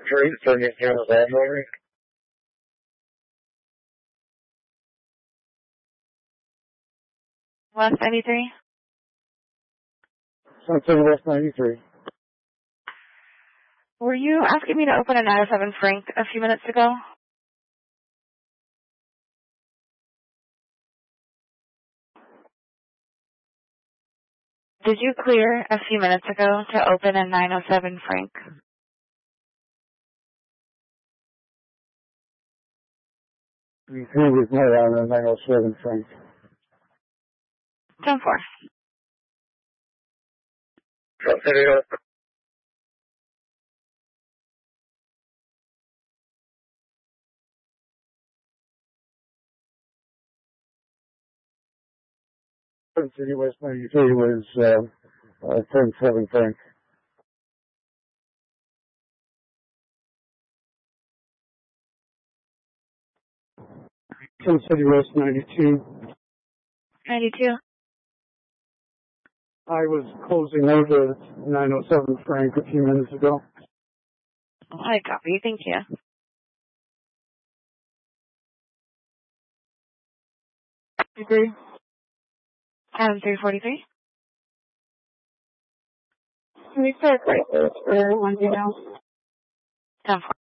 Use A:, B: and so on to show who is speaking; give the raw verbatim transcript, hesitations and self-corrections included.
A: Three for New Zealand landlord.
B: West ninety-three.
A: Sun City West ninety-three.
B: Were you asking me to open a nine oh seven Frank a few minutes ago? Did you clear a few minutes ago to open a nine oh seven Frank?
A: We three was not on a nine oh seven Frank.
B: ten four.
A: Sun City West. Sun City West ninety-three was uh, uh, ten seven Frank. Sun City West ninety-two.
B: ninety-two.
A: I was closing out a nine oh seven Frank a few minutes ago.
B: I copy. Thank you.
A: Agree.
B: Um, three forty-three.
A: Can we start right there? One, you know.
B: ten four.